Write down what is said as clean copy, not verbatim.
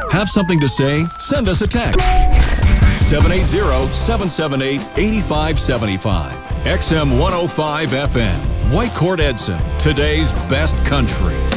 Have something to say? Send us a text. 780-778-8575. XM 105 FM. White Court Edson. Today's best country.